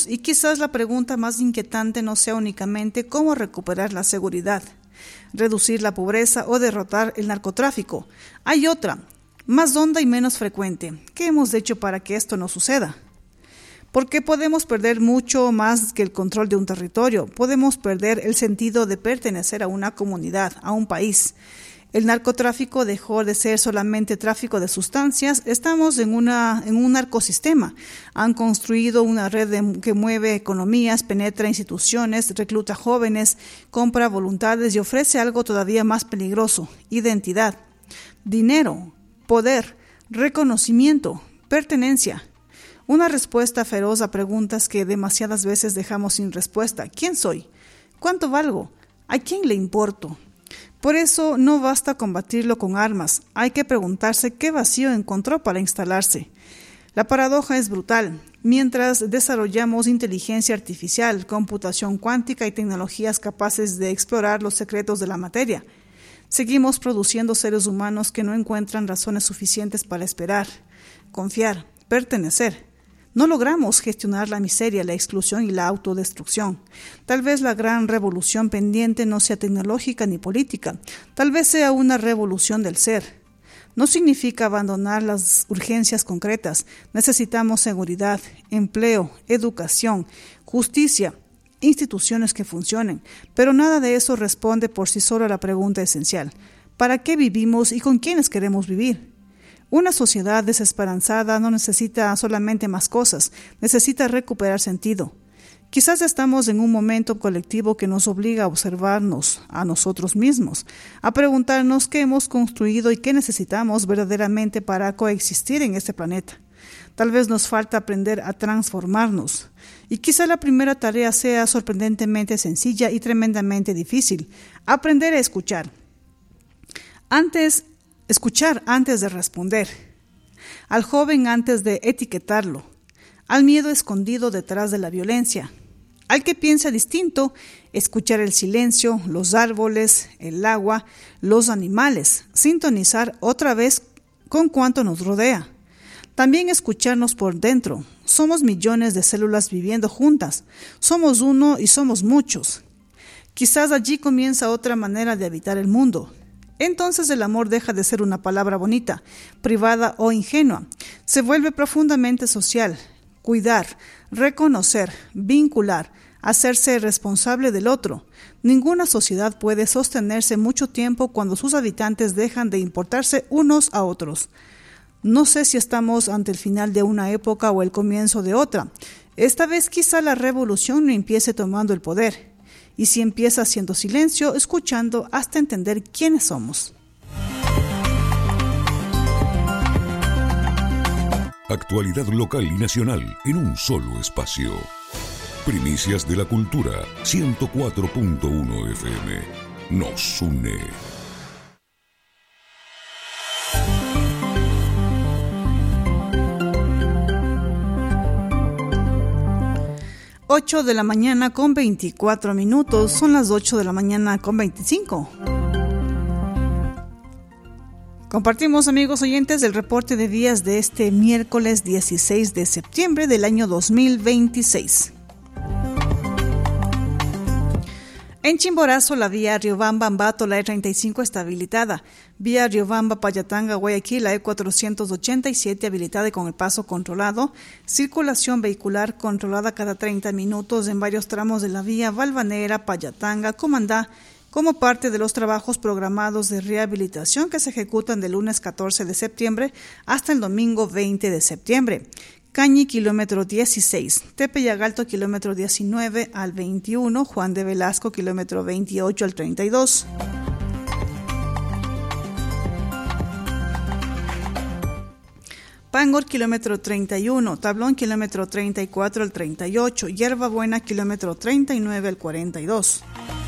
vivimos y quizás la pregunta más inquietante no sea únicamente cómo recuperar la seguridad, reducir la pobreza o derrotar el narcotráfico. Hay otra, más honda y menos frecuente. ¿Qué hemos hecho para que esto no suceda? Porque podemos perder mucho más que el control de un territorio. Podemos perder el sentido de pertenecer a una comunidad, a un país. El narcotráfico dejó de ser solamente tráfico de sustancias. Estamos en un narcosistema. Han construido una red que mueve economías, penetra instituciones, recluta jóvenes, compra voluntades y ofrece algo todavía más peligroso: identidad, dinero, poder, reconocimiento, pertenencia. Una respuesta feroz a preguntas que demasiadas veces dejamos sin respuesta. ¿Quién soy? ¿Cuánto valgo? ¿A quién le importo? Por eso no basta combatirlo con armas. Hay que preguntarse qué vacío encontró para instalarse. La paradoja es brutal. Mientras desarrollamos inteligencia artificial, computación cuántica y tecnologías capaces de explorar los secretos de la materia, seguimos produciendo seres humanos que no encuentran razones suficientes para esperar, confiar, pertenecer. No logramos gestionar la miseria, la exclusión y la autodestrucción. Tal vez la gran revolución pendiente no sea tecnológica ni política. Tal vez sea una revolución del ser. No significa abandonar las urgencias concretas. Necesitamos seguridad, empleo, educación, justicia, instituciones que funcionen. Pero nada de eso responde por sí solo a la pregunta esencial: ¿para qué vivimos y con quiénes queremos vivir? Una sociedad desesperanzada no necesita solamente más cosas, necesita recuperar sentido. Quizás estamos en un momento colectivo que nos obliga a observarnos a nosotros mismos, a preguntarnos qué hemos construido y qué necesitamos verdaderamente para coexistir en este planeta. Tal vez nos falta aprender a transformarnos. Y quizá la primera tarea sea sorprendentemente sencilla y tremendamente difícil: aprender a escuchar. Escuchar antes de responder, al joven antes de etiquetarlo, al miedo escondido detrás de la violencia, al que piensa distinto, escuchar el silencio, los árboles, el agua, los animales, sintonizar otra vez con cuanto nos rodea. También escucharnos por dentro. Somos millones de células viviendo juntas, somos uno y somos muchos. Quizás allí comienza otra manera de habitar el mundo. Entonces el amor deja de ser una palabra bonita, privada o ingenua. Se vuelve profundamente social. Cuidar, reconocer, vincular, hacerse responsable del otro. Ninguna sociedad puede sostenerse mucho tiempo cuando sus habitantes dejan de importarse unos a otros. No sé si estamos ante el final de una época o el comienzo de otra. Esta vez quizá la revolución no empiece tomando el poder. Y si empieza haciendo silencio, escuchando hasta entender quiénes somos. Actualidad local y nacional en un solo espacio. Primicias de la Cultura, 104.1 FM. Nos une. 8 de la mañana con 24 minutos, son las 8 de la mañana con 25. Compartimos, amigos oyentes, el reporte de vías de este miércoles 16 de septiembre del año 2026. En Chimborazo, la vía Riobamba-Ambato, la E35 está habilitada. Vía Riobamba-Payatanga-Guayaquil, la E487 habilitada y con el paso controlado. Circulación vehicular controlada cada 30 minutos en varios tramos de la vía Valvanera-Payatanga-Comandá, como parte de los trabajos programados de rehabilitación que se ejecutan del lunes 14 de septiembre hasta el domingo 20 de septiembre. Cañi, kilómetro 16, Tepeyagalto, kilómetro 19 al 21, Juan de Velasco, kilómetro 28 al 32. Pangor, kilómetro 31, Tablón, kilómetro 34 al 38, Hierba Buena, kilómetro 39 al 42.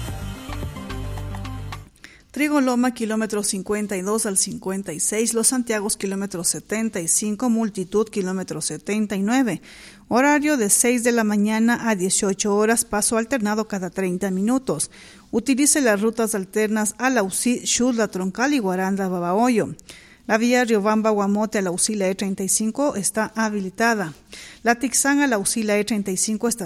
Trigoloma, kilómetro 52 al 56, Los Santiagos, kilómetro 75, Multitud, kilómetro 79. Horario de 6 de la mañana a 18 horas, paso alternado cada 30 minutos. Utilice las rutas alternas a Lausí, Xutla, Troncal y Guaranda, Babahoyo. La vía Riobamba-Guamote a Lausí, la E35 está habilitada. La Tixán a Lausí, la E35 está